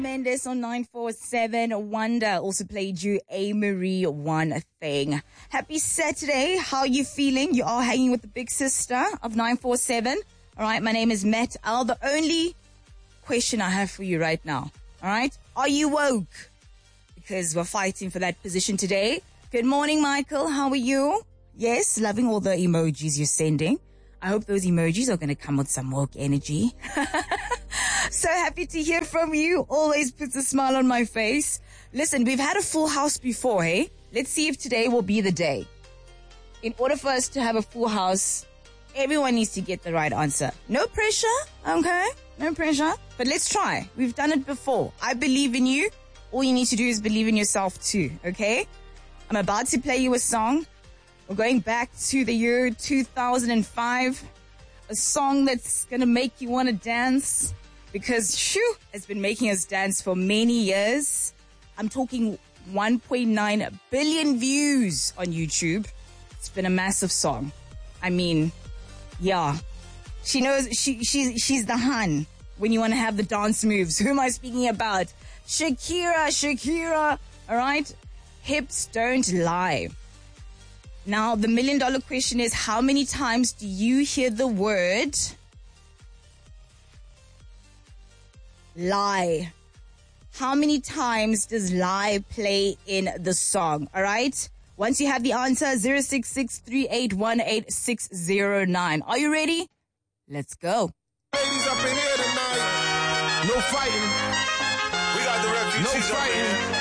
Mendes on 947 Wonder also played you A. Marie One Thing. Happy Saturday. How are you feeling? You are hanging with the big sister of 947. All right. My name is Matt Al. The only question I have for you right now. All right. Are you woke? Because we're fighting for that position today. Good morning, Michael. How are you? Yes. Loving all the emojis you're sending. I hope those emojis are going to come with some woke energy. So happy to hear from you. Always puts a smile on my face. Listen, we've had a full house before, hey? Let's see if today will be the day. In order for us to have a full house, everyone needs to get the right answer. No pressure, okay? No pressure. But let's try. We've done it before. I believe in you. All you need to do is believe in yourself too, okay? I'm about to play you a song. We're going back to the year 2005. A song that's going to make you want to dance. Because, it's been making us dance for many years. I'm talking 1.9 billion views on YouTube. It's been a massive song. I mean, yeah. She knows, she's the hun when you want to have the dance moves. Who am I speaking about? Shakira. All right? Hips don't lie. Now, the $1 million question is, how many times do you hear the word lie? How many times does lie play in the song? All right. Once you have the answer, 06638188609. Are you ready? Let's go. Ladies up in here tonight. No fighting. We got the refugees. No fighting.